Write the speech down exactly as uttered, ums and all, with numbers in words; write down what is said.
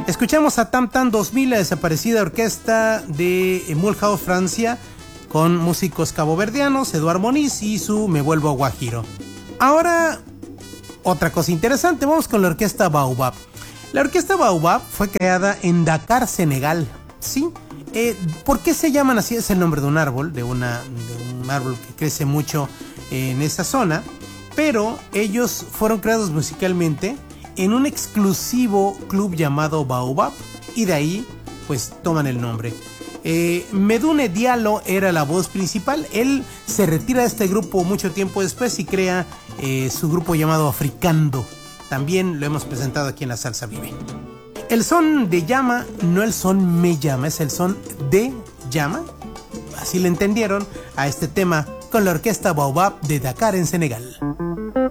Escuchamos a Tam Tam dos mil, la desaparecida orquesta de Mulhouse, Francia, con músicos caboverdianos, Eduard Moniz y su Me Vuelvo Guajiro. Ahora, otra cosa interesante, vamos con la orquesta Baobab. La orquesta Baobab fue creada en Dakar, Senegal. ¿Sí? Eh, ¿Por qué se llaman así? Es el nombre de un árbol, de, una, de un árbol que crece mucho en esa zona. Pero ellos fueron creados musicalmente en un exclusivo club llamado Baobab, y de ahí pues toman el nombre. eh, Medoune Diallo era la voz principal. Él se retira de este grupo mucho tiempo después y crea eh, su grupo llamado Africando. También lo hemos presentado aquí en La Salsa Vive. El son de llama, no el son me llama, es el son de llama. Así le entendieron a este tema con la orquesta Baobab de Dakar, en Senegal.